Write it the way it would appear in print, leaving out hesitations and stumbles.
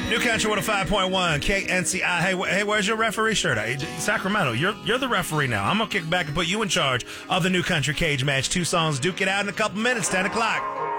New Country 105.1 KNCI. Hey, where's your referee shirt? Sacramento, you're the referee now. I'm gonna kick back and put you in charge of the New Country Cage match. 2 songs, duke it out in a couple minutes. 10 o'clock.